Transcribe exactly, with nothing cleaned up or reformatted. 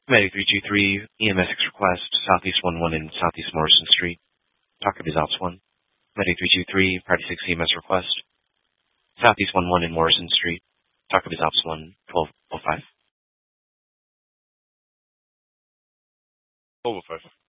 Medic three two three, E M S six request, Southeast one one in Southeast Morrison Street. Talk to Ops one. Medic three two three, Party six E M S request, Southeast one one in Morrison Street. Talk to Ops one, twelve oh five. twelve oh five.